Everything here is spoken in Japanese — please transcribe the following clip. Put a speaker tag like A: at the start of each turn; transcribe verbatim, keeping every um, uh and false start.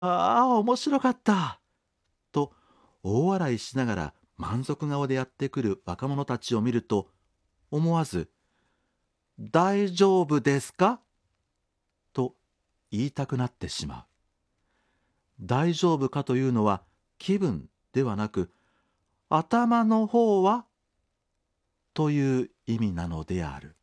A: ああ、面白かったと大笑いしながら満足顔でやってくる若者たちを見ると、思わず大丈夫ですかと言いたくなってしまう。大丈夫かというのは気分ではなく、頭の方はという意味なのである。